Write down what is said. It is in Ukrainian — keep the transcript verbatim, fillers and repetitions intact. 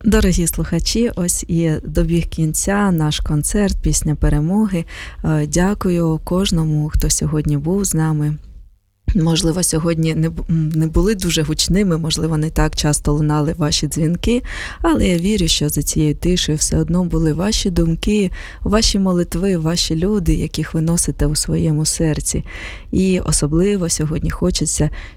Дорогі слухачі, ось і добіг кінця наш концерт «Пісня перемоги». Дякую кожному, хто сьогодні був з нами. Можливо, сьогодні не, не були дуже гучними, можливо, не так часто лунали ваші дзвінки, але я вірю, що за цією тишею все одно були ваші думки, ваші молитви, ваші люди, яких ви носите у своєму серці. І особливо сьогодні хочеться,